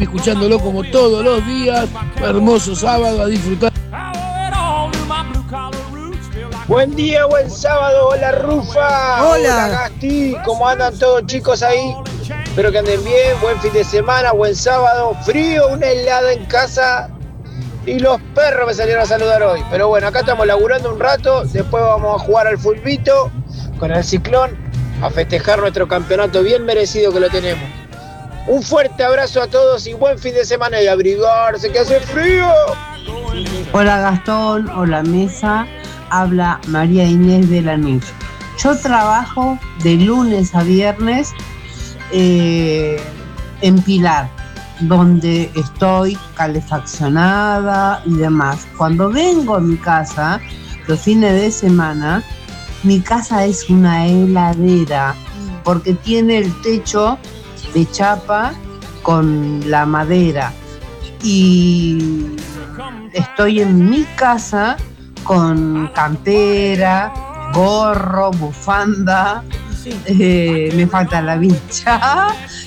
escuchándolo como todos los días. Hermoso sábado, a disfrutar. Buen día, buen sábado, hola Rufa. Hola Gasti, ¿cómo andan todos chicos ahí? Espero que anden bien, buen fin de semana, buen sábado, frío, una helada en casa y los perros me salieron a saludar hoy. Pero bueno, acá estamos laburando un rato, después vamos a jugar al fulbito con el Ciclón, a festejar nuestro campeonato bien merecido que lo tenemos. Un fuerte abrazo a todos y buen fin de semana y abrigarse que hace frío. Hola Gastón, hola mesa, habla María Inés de Lanús. Yo trabajo de lunes a viernes en Pilar, donde estoy calefaccionada y demás. Cuando vengo a mi casa, los fines de semana, mi casa es una heladera, porque tiene el techo de chapa con la madera. Y estoy en mi casa con campera, gorro, bufanda, me falta la bicha,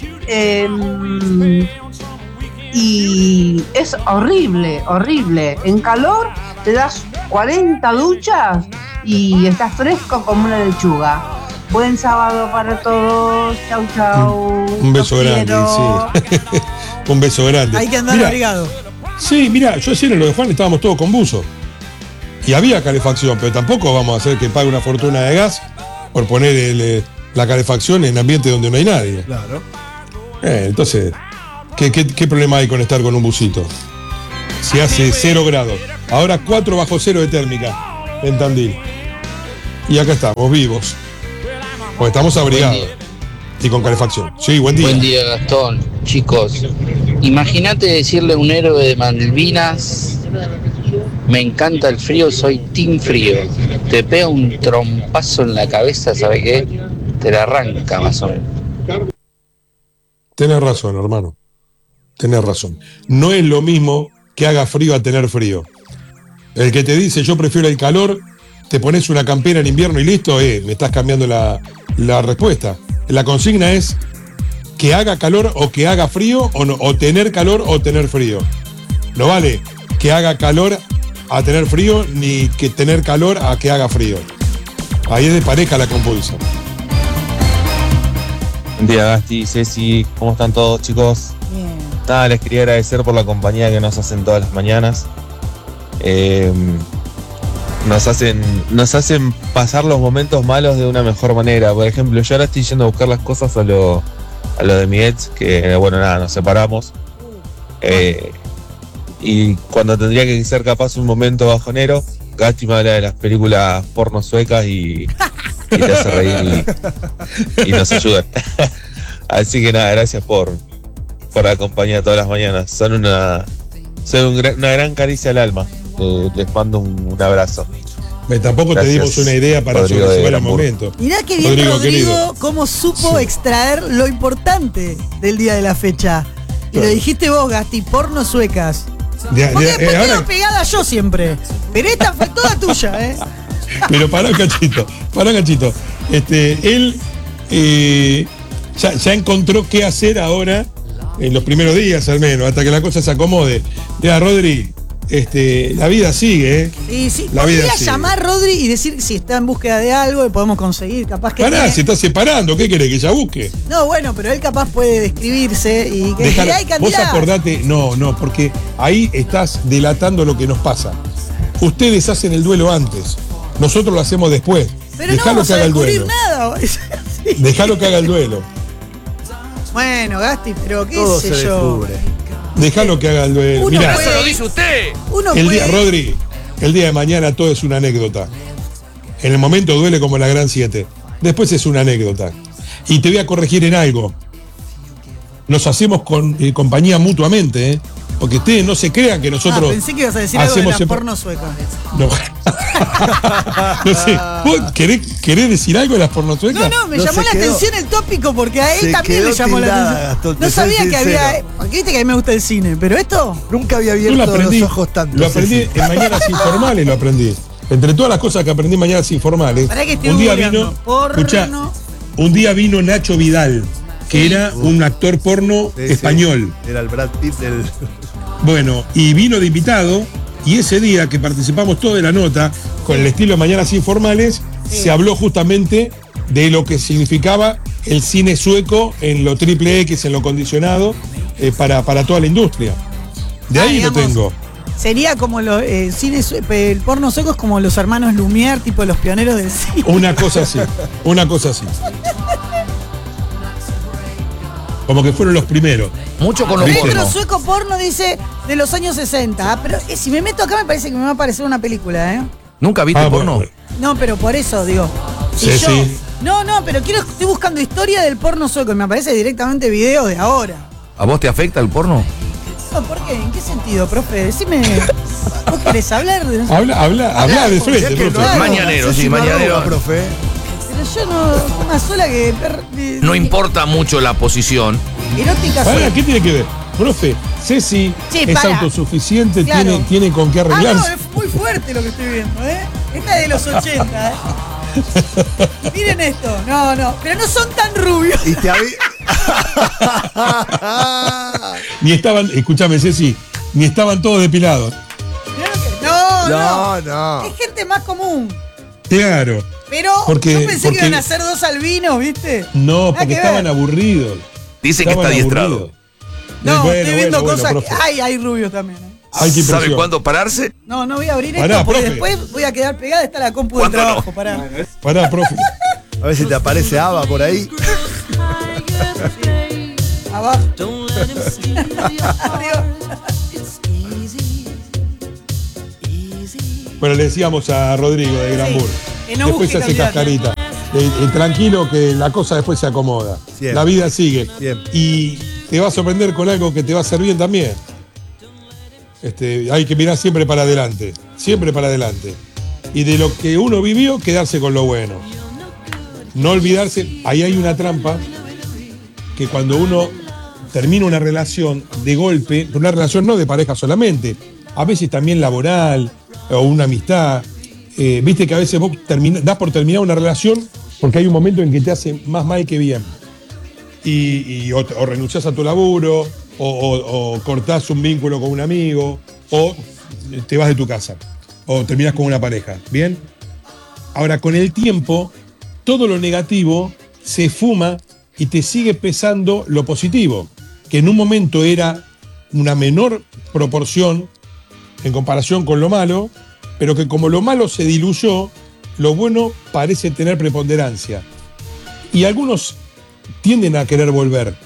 y es horrible, horrible. En calor te das 40 duchas y estás fresco como una lechuga. Buen sábado para todos, chau chau. Un beso grande, sí. Un beso grande. Hay que andar abrigado. Sí, mira, yo ayer en lo de Juan estábamos todos con buzo. Y había calefacción, pero tampoco vamos a hacer que pague una fortuna de gas por poner la calefacción en ambiente donde no hay nadie. Claro. Entonces, ¿qué problema hay con estar con un busito? Si hace 0 grados. Ahora 4 bajo 0 de térmica en Tandil. Y acá estamos, vivos. Porque estamos abrigados. Y con calefacción. Sí, buen día. Buen día, Gastón. Chicos, imagínate decirle a un héroe de Malvinas: me encanta el frío, soy team frío. Te pega un trompazo en la cabeza, ¿sabe qué? Te la arranca más o menos. Tenés razón, hermano. Tenés razón. No es lo mismo que haga frío a tener frío. El que te dice yo prefiero el calor, te pones una campera en invierno y listo, me estás cambiando la respuesta. La consigna es que haga calor o que haga frío, o tener calor o tener frío. No vale que haga calor a tener frío, ni que tener calor a que haga frío. Ahí es de pareja la composición. Buen día, Gasti, Ceci, ¿cómo están todos, chicos? Bien. Nada, les quería agradecer por la compañía que nos hacen todas las mañanas. Nos hacen pasar los momentos malos de una mejor manera. Por ejemplo, yo ahora estoy yendo a buscar las cosas a lo de mi ex, que bueno, nada, nos separamos. Y cuando tendría que ser capaz un momento bajonero, Gasti me habla de las películas porno suecas y te hace reír y nos ayuda. Así que nada, gracias por la compañía todas las mañanas. Son una gran caricia al alma. Les mando un abrazo. Tampoco gracias, te dimos una idea para Rodrigo sobrellevar el momento. Mirá que bien Rodrigo cómo supo extraer lo importante del día de la fecha. Y lo dijiste vos, Gasti, porno suecas. Porque después quedo pegada yo siempre. Pero esta fue toda tuya, Pero pará un cachito. Él ya encontró qué hacer ahora, en los primeros días al menos, hasta que la cosa se acomode. Ya, Rodri, la vida sigue, Sí, podría llamar Rodri y decir si está en búsqueda de algo, le podemos conseguir, capaz que. Pará, se está separando, ¿qué querés? ¿Que ella busque? No, bueno, pero él capaz puede describirse y que hay candidatos. Vos acordate, no, porque ahí estás delatando lo que nos pasa. Ustedes hacen el duelo antes, nosotros lo hacemos después. Pero dejalo no vamos a descubrir nada. Dejalo que haga el duelo. Bueno, Gasti, pero qué todo sé yo. Déjalo que haga el duelo. Mirá, eso lo dice usted. Rodri, el día de mañana todo es una anécdota. En el momento duele como la Gran 7. Después es una anécdota. Y te voy a corregir en algo. Nos hacemos compañía mutuamente, porque ustedes no se crean que nosotros. Pensé que ibas a decir algo de la porno sueca. No. No sé. ¿Vos querés decir algo de las porno suecas? No, me llamó la atención el tópico porque a él también le llamó la atención. No sabía que había. Porque viste que a mí me gusta el cine, pero esto. Nunca había abierto los ojos tanto. Lo aprendí en Mañanas Informales, lo aprendí. Entre todas las cosas que aprendí en Mañanas Informales, un día vino. Un día vino Nacho Vidal, que era un actor porno español. Era el Brad Pitt del... Bueno, y vino de invitado, y ese día que participamos todos de la nota, con el estilo Mañanas Informales, se habló justamente de lo que significaba el cine sueco en lo triple X, en lo condicionado, para toda la industria. De ahí lo tengo. Sería como el porno sueco es como los hermanos Lumière, tipo los pioneros del cine. Una cosa así. Como que fueron los primeros. Mucho con los Retro porno. sueco porno dice de los años 60. Pero si me meto acá me parece que me va a aparecer una película, ¿eh? ¿Nunca viste porno? Bueno. No, pero por eso digo. Sí. No, pero estoy buscando historia del porno sueco y me aparece directamente video de ahora. ¿A vos te afecta el porno? No, ¿por qué? ¿En qué sentido, profe? Decime. ¿Vos querés hablar de eso? Habla de frente, profe. Claro, Mañanero, sí, mañanero. profe. Pero yo no. Una sola que. No importa mucho la posición. Erótica Ahora, sola. ¿qué tiene que ver? Profe, Ceci Sí, es para. autosuficiente, Claro. tiene con qué Ah, no, arreglarse. es muy fuerte lo que estoy viendo, ¿eh? Esta es de los 80, ¿eh? Miren esto. No. Pero no son tan rubios. Y te Ni estaban, escúchame, Ceci, ni estaban todos depilados. No. Es gente más común. Claro. Pero Porque- yo pensé porque- que iban a ser dos albinos, ¿viste? No, Nada porque que estaban ver. aburridos. Dice que está Estaban adiestrado. aburridos. No, Bueno, estoy viendo bueno, cosas profe. que. Hay rubios también, ¿eh? Ay, qué ¿Sabe impresión. cuándo pararse? No voy a abrir Pará, esto porque profe. después voy a quedar pegada. Está la compu del ¿Cuándo trabajo, no? pará. Pará, profe. A ver si te aparece Ava por ahí. Abajo. Bueno, le decíamos a Rodrigo de Granbur. que no Después se busque hace candidato. cascarita. Tranquilo que la cosa después se acomoda. Siempre. La vida sigue. Siempre. Y te va a sorprender con algo que te va a hacer bien también. Hay que mirar siempre para adelante. Siempre para adelante. Y de lo que uno vivió, quedarse con lo bueno. No olvidarse, ahí hay una trampa, que cuando uno termina una relación de golpe, una relación no de pareja solamente, a veces también laboral o una amistad, viste que a veces vos das por terminar una relación porque hay un momento en que te hace más mal que bien. O renunciás a tu laburo, o cortás un vínculo con un amigo, o te vas de tu casa, o terminás con una pareja. ¿Bien? Ahora, con el tiempo, todo lo negativo se fuma y te sigue pesando lo positivo, que en un momento era una menor proporción en comparación con lo malo, pero que como lo malo se diluyó, lo bueno parece tener preponderancia. Y algunos tienden a querer volver.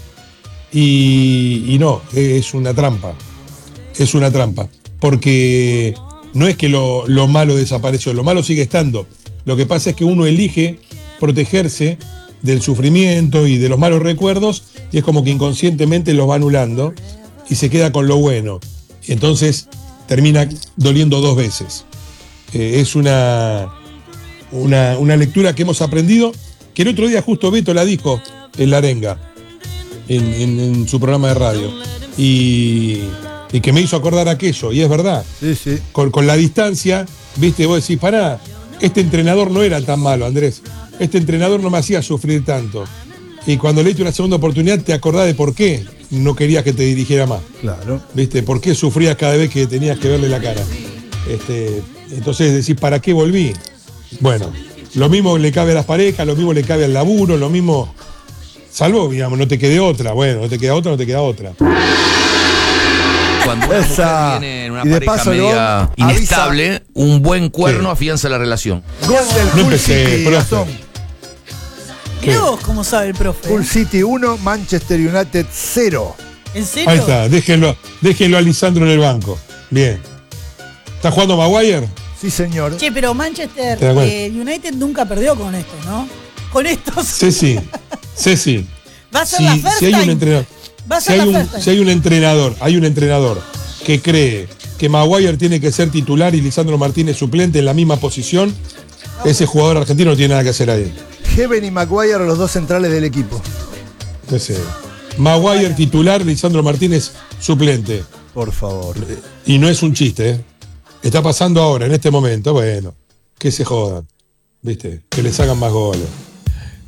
Y no, es una trampa. Es una trampa. Porque no es que lo malo desapareció, lo malo sigue estando. Lo que pasa es que uno elige protegerse del sufrimiento y de los malos recuerdos, y es como que inconscientemente los va anulando y se queda con lo bueno. Y entonces termina doliendo dos veces. Es una lectura que hemos aprendido, que el otro día justo Beto la dijo en La Arenga, en su programa de radio, y que me hizo acordar aquello, y es verdad. Sí. Con la distancia, viste, vos decís, pará, este entrenador no era tan malo, Andrés. Este entrenador no me hacía sufrir tanto. Y cuando le diste una segunda oportunidad, te acordás de por qué no querías que te dirigiera más. Claro. ¿Viste? ¿Por qué sufrías cada vez que tenías que verle la cara? Entonces decís, ¿para qué volví? Bueno, lo mismo le cabe a las parejas, lo mismo le cabe al laburo, lo mismo. Salvo, digamos, no te quede otra. Bueno, no te queda otra. Cuando una mujer viene en una Y de pareja paso, media avisa- inestable, un buen cuerno Sí. afianza la relación. Gol del No Hull empecé, City, profe. Gastón. Mirá vos cómo sabe el profe. Hull City 1, Manchester United 0. ¿En serio? Ahí está, déjenlo a Lisandro en el banco. Bien. ¿Está jugando Maguire? Sí, señor. Che, pero Manchester ¿Te das cuenta? United nunca perdió con estos, ¿no? Con estos. Ceci. Va a ser la first Si hay un time. entrenador. Va a ser la first time. Si hay un entrenador que cree que Maguire tiene que ser titular y Lisandro Martínez suplente en la misma posición, ese jugador argentino no tiene nada que hacer ahí. Heaven y Maguire, los dos centrales del equipo. Maguire titular, Lisandro Martínez suplente. Por favor. Y no es un chiste, ¿eh? Está pasando ahora, en este momento. Bueno, que se jodan. ¿Viste? Que les hagan más goles.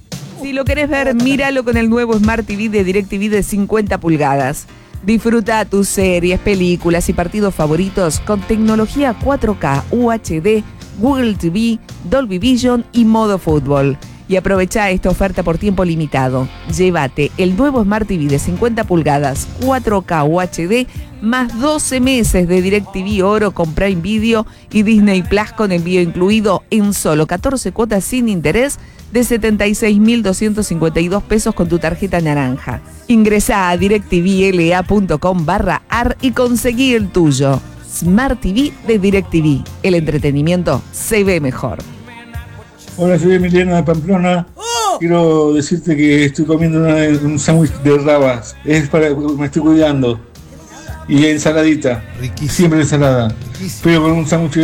Si lo querés ver, míralo con el nuevo Smart TV de DirecTV de 50 pulgadas. Disfruta tus series, películas y partidos favoritos con tecnología 4K, UHD, Google TV, Dolby Vision y modo fútbol. Y aprovecha esta oferta por tiempo limitado. Llévate el nuevo Smart TV de 50 pulgadas, 4K UHD, más 12 meses de DirecTV Oro con Prime Video y Disney Plus con envío incluido en solo 14 cuotas sin interés de 76.252 pesos con tu tarjeta naranja. Ingresá a directvla.com/ar y conseguí el tuyo. Smart TV de DirecTV. El entretenimiento se ve mejor. Hola, soy Emiliano de Pamplona. Quiero decirte que estoy comiendo un sándwich de rabas. Es para, me estoy cuidando. Y ensaladita. Riquísimo. Siempre ensalada. Riquísimo. Pero con un sándwich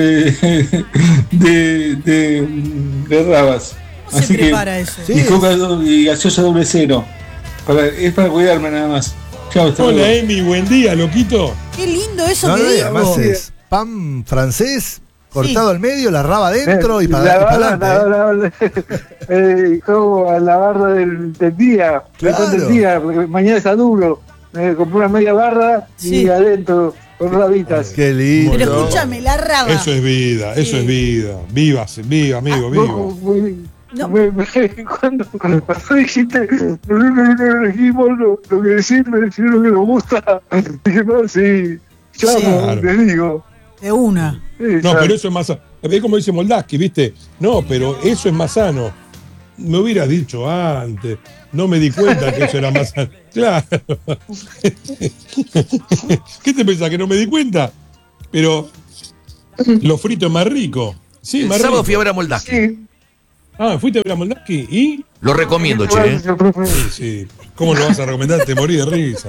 de rabas. ¿Cómo Así se prepara eso? Y coca y gaseosa 00. Es para cuidarme nada más. Chao, hasta Hola, luego. Emi, buen día, loquito. Qué lindo eso No, que no, y digo. además es pan francés, cortado al medio, la raba adentro y para adelante. Como a la barra del día, Claro. del día, porque mañana está duro. Me compré una media barra Sí. y adentro con rabitas. Qué lindo. Pero escúchame, la raba. Eso es vida, eso es vida. Viva, amigo, viva. No. Cuando dijiste lo que decir, me dijeron que nos gusta. Dije, no, sí, chamo, Claro. te digo. De una. No, pero eso es más sano. Es como dice Moldaski, ¿viste? No, pero eso es más sano. Me hubieras dicho antes. No me di cuenta que eso era más sano. Claro. ¿Qué te pensás? ¿Que no me di cuenta? Pero lo frito es más rico. Sí, El más sábado rico. fui a ver a Moldaski. Ah, ¿fuiste a ver a Moldaski? ¿Y? Lo recomiendo, che. Sí, sí. ¿Cómo lo vas a recomendar? Te morí de risa.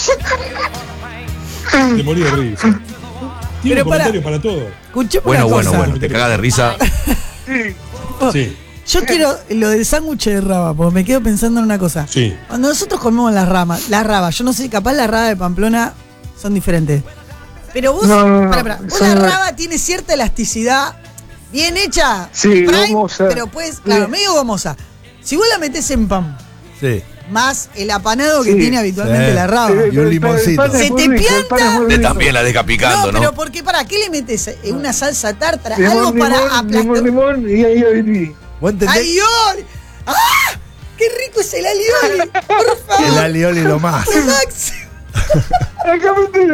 Te morí de risa. Tiene Pero comentario para todo. Escuchame Bueno, una bueno, cosa. bueno. Te cagás de risa. Sí, Yo quiero lo del sándwich de raba, porque me quedo pensando en una cosa. sí. Cuando nosotros comemos las rabas, yo no sé, capaz las rabas de Pamplona son diferentes. Pero vos, No, pará, vos la raba tiene cierta elasticidad, bien hecha, Sí, Prime, gomosa. pero pues, claro, Sí. medio gomosa. Si vos la metés en pan, Sí. más el apanado que Sí. tiene habitualmente Sí. la raba. Y un limoncito. ¿Se te pianta? También la deja picando, No, ¿no? pero porque para qué le metes una salsa tártara, Limón, algo para aplastar. limón y ahí vení. ¿Vos entendés? ¡Alioli! ¡Ah! ¡Qué rico es el alioli! Por favor. El alioli lo más. Lo máximo. Acá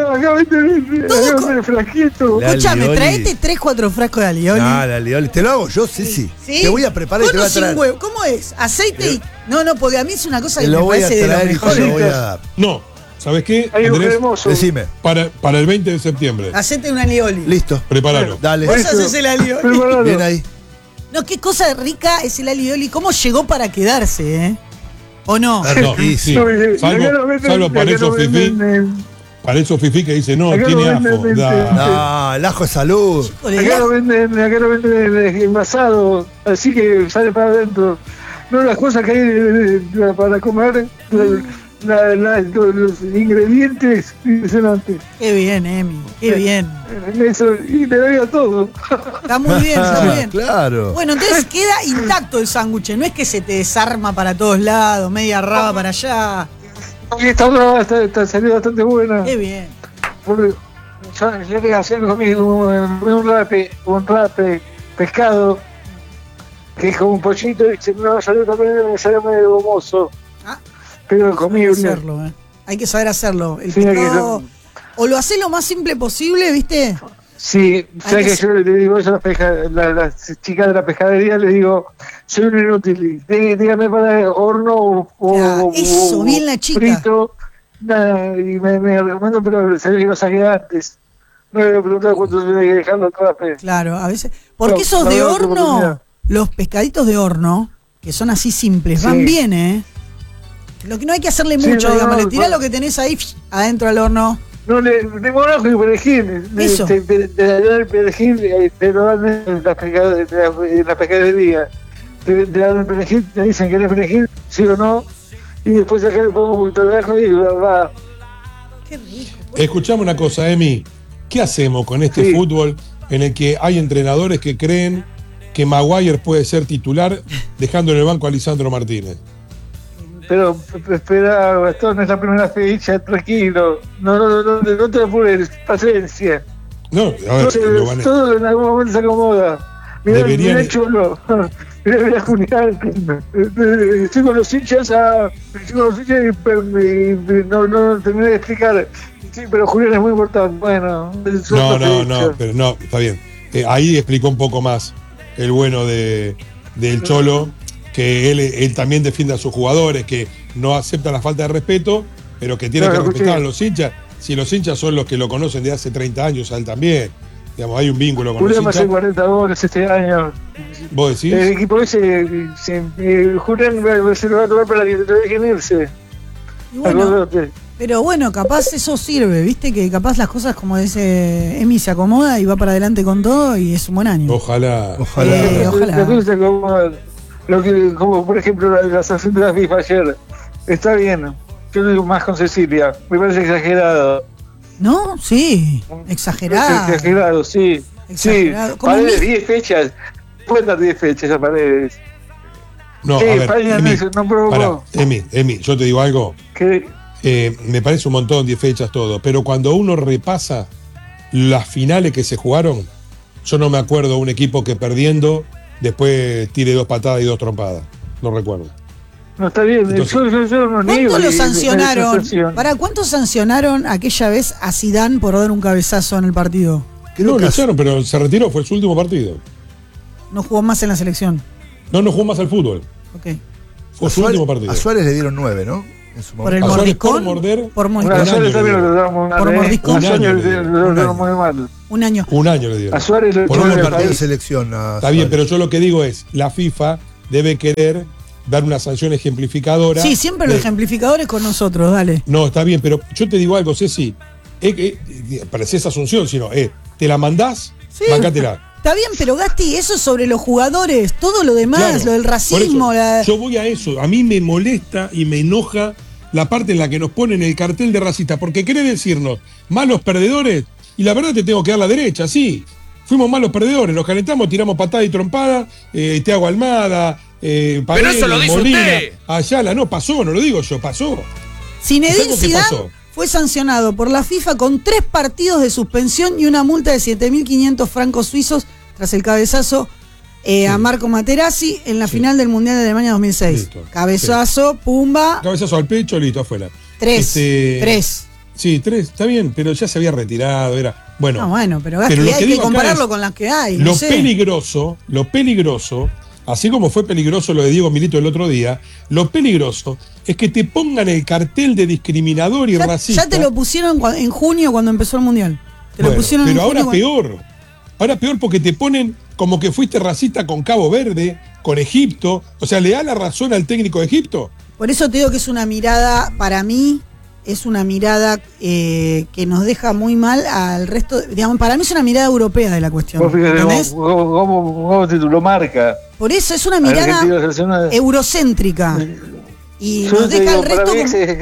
me frasquito. La Escúchame, alioli. traete 3-4 frascos de alioli. No, el alioli. ¿Te lo hago yo? Sí, sí. ¿Sí? Te voy a preparar y te Con voy o a traer. sin huevo. ¿Cómo es? ¿Aceite y...? No, porque a mí es una cosa Te que lo me voy a parece de lo traer y te mejor. lo voy a dar. No, ¿sabes qué? Hay un Andrés, cremoso. Decime. para el 20 de septiembre. Hacete un alioli. Listo. Prepáralo. Dale. Vos haces el alioli. Preparalo. Bien ahí. No, qué cosa rica es el alioli. ¿Cómo llegó para quedarse, ¿O no? No, sí. Salvo para esos fifí. Para esos fifí que dicen, no, Acá tiene lo ajo. venden, Da. No, el ajo es salud. Acá lo venden envasado, así que sale para adentro. No, las cosas que hay para comer, los ingredientes, impresionantes. Qué bien, Emi. Qué bien. Eso, y le doy a todo. Está muy bien, está muy bien. Claro. Bueno, entonces queda intacto el sándwich. No es que se te desarma para todos lados, media raba para allá. Y esta brava está saliendo bastante buena. Qué bien. Porque yo que hacer conmigo un rape pescado, que es como un pollito, y se me va a salir también, me sale medio gomoso. Ah. Pero Hay que comible. hacerlo, Hay que saber hacerlo. El Sí, hay que pescado, o lo haces lo más simple posible, ¿viste? Sí, sabes que yo le digo eso a las chicas de la pescadería, les digo, soy un inútil, dígame para horno o eso, bien la chica. frito, nada, y me recomiendo, pero sabés que lo saqué antes. No le preguntaba cuánto se que dejarlo atrás. Claro, a veces. Porque No, esos la de verdad, horno, oportunidad. los pescaditos de horno, que son así simples, Sí. van bien, Lo que no hay que hacerle Sí, mucho, no, digamos, no, le tirás no. lo que tenés ahí adentro al horno. No, de morajo y perejil. Eso. De el perejil, te lo dan en la pescadería. Te dan el perejil, te dicen que eres perejil, sí o no, y después acá le pongo un poquito de ajo y va. Qué rico. Escuchame una cosa, Emi. ¿Qué hacemos con este Sí. fútbol en el que hay entrenadores que creen que Maguire puede ser titular dejando en el banco a Lisandro Martínez? pero espera, Gastón, es la primera fecha, tranquilo. No te apures, paciencia. No, a ver, todo en algún momento se acomoda. Mira el Cholo. Mira Julián. Estoy con los hinchas y no terminé de explicar. Sí, pero Julián es muy importante. Bueno, pero está bien. Ahí explicó un poco más el bueno del Cholo, que él también defiende a sus jugadores, que no acepta la falta de respeto, pero que tiene que respetar a los hinchas. Si los hinchas son los que lo conocen de hace 30 años, a él también. Digamos, hay un vínculo con Julián los va a hinchas. hacer 40 goles este año. ¿Vos decís? El equipo ese, Julián se lo va a tomar para que lo dejen irse. Bueno, pero bueno, capaz eso sirve, viste que capaz las cosas, como dice Emi, se acomoda y va para adelante con todo y es un buen año. Ojalá. Las cosas se acomodan. Como por ejemplo la sanción de la FIFA ayer. Está bien. Yo lo digo más con Cecilia. Me parece exagerado. ¿No? Sí. Exagerado. Exagerado, sí. Exagerado. Sí. Paredes, 10 fechas. Pueden dar 10 fechas a Paredes. No, sí, a ver, Emi, no provocó. Emi, yo te digo algo. ¿Qué? Me parece un montón, 10 fechas, todo. Pero cuando uno repasa las finales que se jugaron, yo no me acuerdo un equipo que perdiendo después tire 2 patadas y 2 trompadas. No recuerdo. No, está bien. Entonces, yo no niego. ¿Cuánto lo sancionaron? ¿Cuánto sancionaron aquella vez a Zidane por dar un cabezazo en el partido? No, lo echaron, pero se retiró, fue su último partido. No jugó más en la selección. No jugó más al fútbol. Ok. Fue su último partido. A Suárez le dieron 9, ¿no? En su ¿Por el mordiscón? Por mordiscón. A Suárez también lo damos por mordiscón. muy mal. Un año. Un año le dieron. A Suárez por un partido de selección. Está bien, pero yo lo que digo es, la FIFA debe querer dar una sanción ejemplificadora. Sí, siempre los ejemplificadores con nosotros, dale. No, está bien, pero yo te digo algo, Ceci. Parecés Asunción, sino, te la mandás, sí, bancátela. Está bien, pero Gasti, eso es sobre los jugadores, todo lo demás, claro, lo del racismo. Yo voy a eso, a mí me molesta y me enoja la parte en la que nos ponen el cartel de racista, porque quiere decirnos malos perdedores, y la verdad te tengo que dar la derecha, sí. Fuimos malos perdedores, nos calentamos, tiramos patada y trompada, Thiago Almada, Paredes, pero eso lo dice Molina, usted. Ayala, no, pasó, no lo digo yo, pasó. Zinedine Zidane fue sancionado por la FIFA con 3 partidos de suspensión y una multa de 7.500 francos suizos tras el cabezazo a Marco Materazzi en la final del Mundial de Alemania 2006. Listo. Cabezazo, pumba. Cabezazo al pecho, listo, afuera. 3. Sí, 3, está bien, pero ya se había retirado, era. Bueno, no, bueno, pero Gasti, hay que compararlo con las que hay. Lo peligroso, así como fue peligroso lo de Diego Milito el otro día, lo peligroso es que te pongan el cartel de discriminador y racista. Ya te lo pusieron en junio cuando empezó el Mundial. Lo pusieron pero ahora peor. Ahora peor porque te ponen como que fuiste racista con Cabo Verde, con Egipto. O sea, ¿le da la razón al técnico de Egipto? Por eso te digo que es una mirada, para mí, es una mirada que nos deja muy mal al resto. Digamos, para mí es una mirada europea de la cuestión. ¿Cómo tituló Marca? Por eso es una mirada eurocéntrica. Y yo nos deja al resto.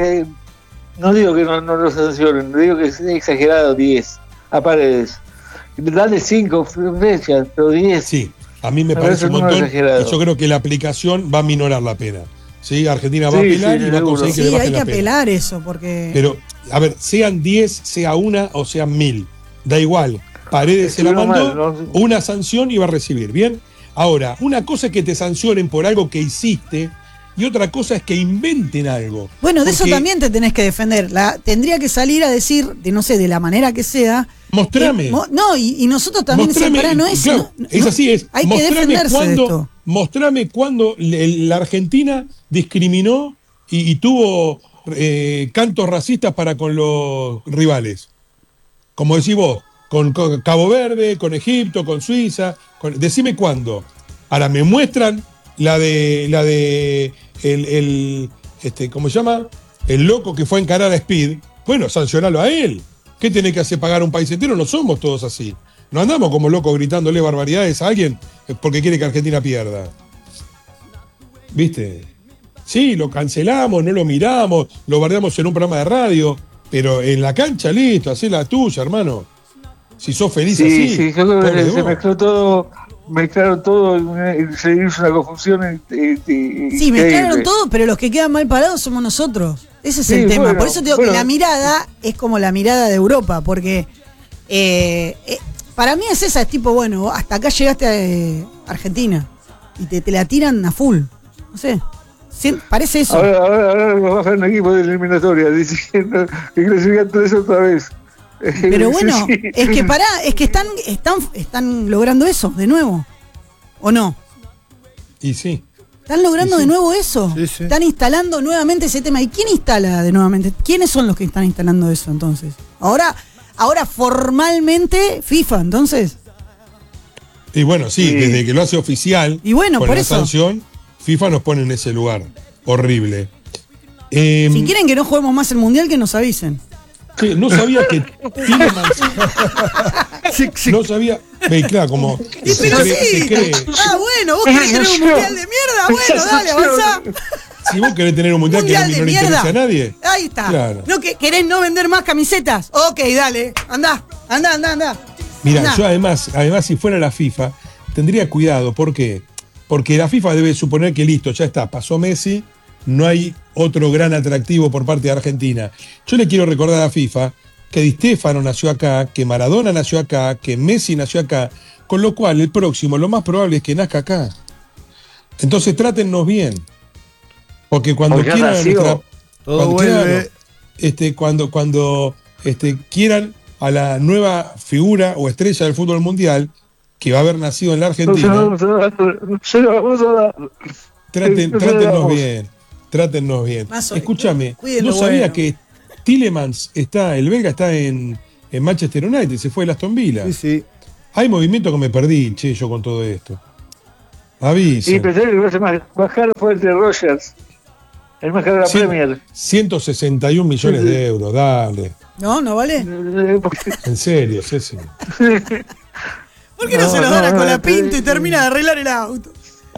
No digo que no lo sancionen, digo que es exagerado 10 a Paredes. Dale 5 fechas, pero 10. Sí, a mí me parece un montón. Y yo creo que la aplicación va a minorar la pena. ¿Sí? Argentina va a apelar y va a conseguir que le bajen la pena. Sí, hay que apelar eso, porque. Pero, a ver, sean 10, sea 1 o sean 1000. Da igual. Paredes se la mandó, una sanción y va a recibir. ¿Bien? Ahora, una cosa es que te sancionen por algo que hiciste. Y otra cosa es que inventen algo. Bueno, de eso también te tenés que defender. Tendría que salir a decir, de la manera que sea. Mostrame. Y nosotros también no es. Claro, es así, es. Hay que defenderse de esto. Mostrame cuando la Argentina discriminó y tuvo cantos racistas para con los rivales. Como decís vos, con Cabo Verde, con Egipto, con Suiza. Decime cuándo. Ahora me muestran la de ¿cómo se llama? El loco que fue a encarar a Speed. Bueno, sancionalo a él. ¿Qué tiene que hacer pagar a un país entero? No somos todos así. No andamos como locos gritándole barbaridades a alguien porque quiere que Argentina pierda. ¿Viste? Sí, lo cancelamos, no lo miramos, lo bardeamos en un programa de radio, pero en la cancha, listo, hacé la tuya, hermano. Si sos feliz así. Sí, yo creo que se mezcló todo. mezclaron todo y se hizo una confusión. Sí, mezclaron todo, pero los que quedan mal parados somos nosotros. Ese es el tema. Por eso te digo que la mirada es como la mirada de Europa, porque para mí es esa, es tipo, bueno, hasta acá llegaste a Argentina y te la tiran a full. No sé. Parece eso. Ahora nos bajan un equipo de eliminatoria diciendo que clasifican 3 otra vez. Pero bueno, sí. Es que están logrando eso de nuevo. ¿O no? Y sí. Están logrando de nuevo eso. Sí, sí. Están instalando nuevamente ese tema. ¿Y quién instala de nuevamente? ¿Quiénes son los que están instalando eso entonces? Ahora formalmente FIFA, entonces. Y bueno, sí, desde que lo hace oficial, y bueno, con por la eso. sanción, FIFA nos pone en ese lugar. Horrible. Si quieren que no juguemos más el Mundial, que nos avisen. Sí, no sabía que Tielemans. No sabía. Claro, como. Se cree. Bueno, vos querés tener un Mundial de mierda. Bueno, dale, avanzá. Si vos querés tener un mundial que no le interesa a nadie. Ahí está. Claro. ¿No querés no vender más camisetas? Ok, dale. Andá. Mira, yo además, si fuera la FIFA, tendría cuidado. ¿Por qué? Porque la FIFA debe suponer que listo, ya está, pasó Messi, no hay otro gran atractivo por parte de Argentina. Yo le quiero recordar a la FIFA que Di Stéfano nació acá, que Maradona nació acá, que Messi nació acá, con lo cual el próximo, lo más probable es que nazca acá. Entonces trátennos bien. Porque cuando quieran cuando quieran a la nueva figura o estrella del fútbol mundial que va a haber nacido en la Argentina, trátennos bien. Escúchame, no sabía que Tielemans el belga está en Manchester United, se fue el Aston Villa. Sí. Hay movimiento que me perdí, yo con todo esto. Avisa. Y pensé que el más caro fue el de Rogers. El más caro de la Premier. 161 millones de euros, dale. No vale. En serio, Ceci. ¿Por qué no se los dan a Colapinto y termina de arreglar el auto?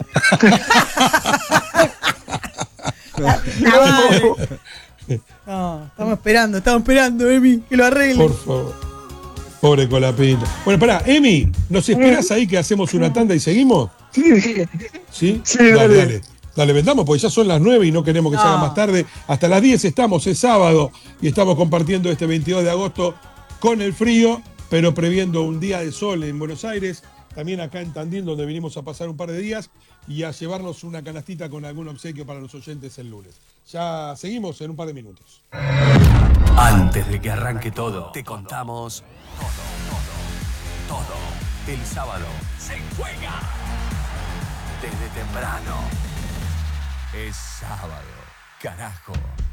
No, estamos esperando, Emi, que lo arregle. Por favor. Pobre Colapinto. Bueno, pará, Emi, ¿nos esperás ahí que hacemos una tanda y seguimos? ¿Sí? Dale, vendamos, porque ya son las 9 y no queremos que se haga más tarde. Hasta las 10 estamos, es sábado, y estamos compartiendo este 22 de agosto con el frío, pero previendo un día de sol en Buenos Aires, también acá en Tandil, donde vinimos a pasar un par de días, y a llevarnos una canastita con algún obsequio para los oyentes el lunes. Ya seguimos en un par de minutos. Antes de que arranque todo, te contamos todo. El sábado se juega desde temprano. Es sábado, carajo.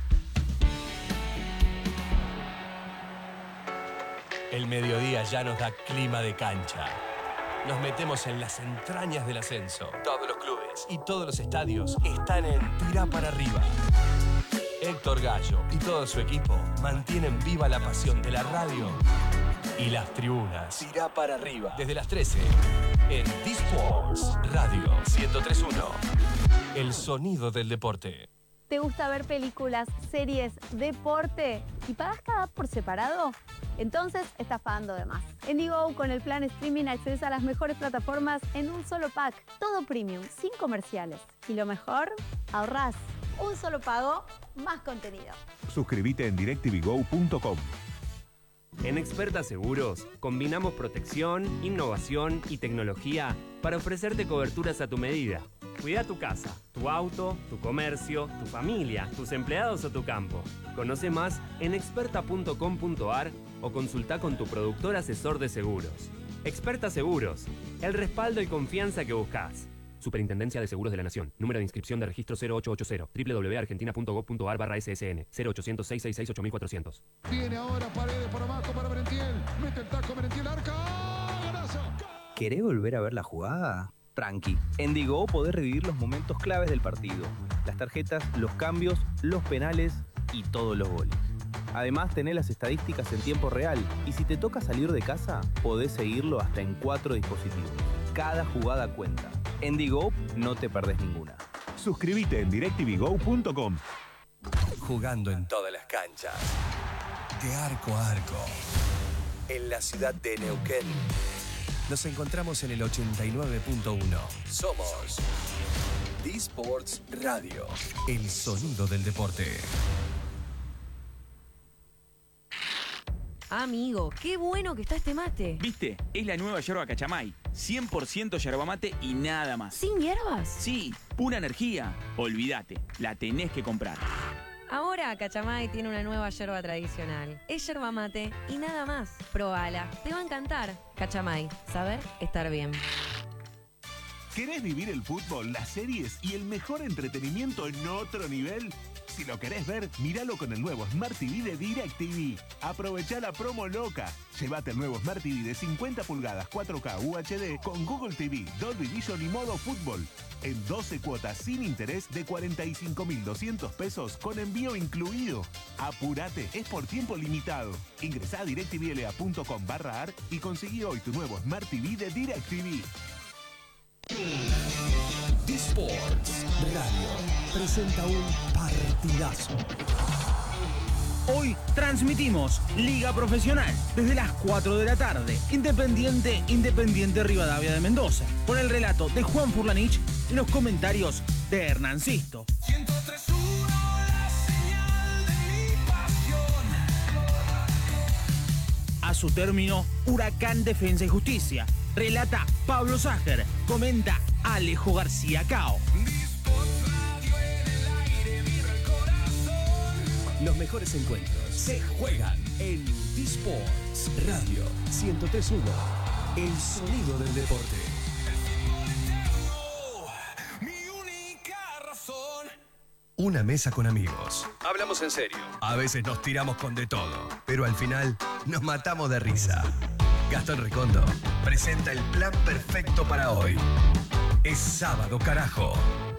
El mediodía ya nos da clima de cancha. Nos metemos en las entrañas del ascenso. Todos los clubes y todos los estadios están en Tirá para arriba. Héctor Gallo y todo su equipo mantienen viva la pasión de la radio y las tribunas. Tirá para arriba. Desde las 13 en D-Sports Radio 103.1. El sonido del deporte. ¿Te gusta ver películas, series, deporte y pagas cada por separado? Entonces estás pagando de más. En Digo, con el plan streaming accedes a las mejores plataformas en un solo pack. Todo premium, sin comerciales. Y lo mejor, ahorrás. Un solo pago, más contenido. Suscríbete en directvgo.com. En Experta Seguros, combinamos protección, innovación y tecnología para ofrecerte coberturas a tu medida. Cuida tu casa, tu auto, tu comercio, tu familia, tus empleados o tu campo. Conoce más en experta.com.ar o consulta con tu productor asesor de seguros. Experta Seguros, el respaldo y confianza que buscas. Superintendencia de Seguros de la Nación. Número de inscripción de registro 0880. www.argentina.gov.ar/SSN. 0800-666-8400. Viene ahora Paredes por abajo para Merentiel. Mete el taco Merentiel, arca. ¡Golazo! ¿Querés volver a ver la jugada? Tranqui. En Digo podés revivir los momentos claves del partido. Las tarjetas, los cambios, los penales y todos los goles. Además, tenés las estadísticas en tiempo real. Y si te toca salir de casa, podés seguirlo hasta en 4 dispositivos. Cada jugada cuenta. En Digo no te perdés ninguna. Suscríbete en directvgo.com. Jugando en todas las canchas. De arco a arco. En la ciudad de Neuquén. nos encontramos en el 89.1. Somos D-Sports Radio, el sonido del deporte. Amigo, qué bueno que está este mate. ¿Viste? Es la nueva yerba Cachamay. 100% yerba mate y nada más. ¿Sin hierbas? Sí, pura energía. Olvídate, la tenés que comprar. Ahora Cachamay tiene una nueva yerba tradicional. Es yerba mate y nada más. Probala, te va a encantar. Cachamay, saber estar bien. ¿Querés vivir el fútbol, las series y el mejor entretenimiento en otro nivel? Si lo querés ver, míralo con el nuevo Smart TV de DirecTV. Aprovechá la promo loca. Llévate el nuevo Smart TV de 50 pulgadas 4K UHD con Google TV, Dolby Vision y modo fútbol. En 12 cuotas sin interés de 45.200 pesos con envío incluido. Apurate, es por tiempo limitado. Ingresá a directvla.com/ar y conseguí hoy tu nuevo Smart TV de DirecTV. D-Sports Radio presenta un partidazo. Hoy transmitimos Liga Profesional desde las 4 de la tarde. Independiente Rivadavia de Mendoza. Con el relato de Juan Furlanich y los comentarios de Hernán Sisto. 103.1, la señal de mi pasión. A su término, Huracán Defensa y Justicia. Relata Pablo Ságer. Comenta Alejo García Cao. Los mejores encuentros se juegan en D-Sports Radio 103.1, el sonido del deporte. Una mesa con amigos. Hablamos en serio. A veces nos tiramos con de todo, pero al final nos matamos de risa. Gastón Recondo presenta el plan perfecto para hoy. Es sábado, carajo.